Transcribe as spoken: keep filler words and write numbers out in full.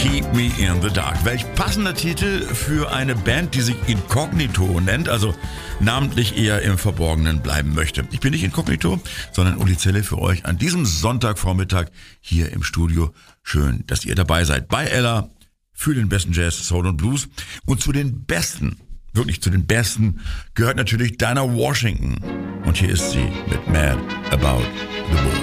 Keep Me in the Dark. Welch passender Titel für eine Band, die sich Inkognito nennt, also namentlich eher im Verborgenen bleiben möchte. Ich bin nicht Inkognito, sondern Uli Zelle für euch an diesem Sonntagvormittag hier im Studio. Schön, dass ihr dabei seid. Bei Ella für den besten Jazz, Soul und Blues. Und zu den Besten, wirklich zu den Besten, gehört natürlich Dinah Washington. Und hier ist sie mit Mad About the Moon.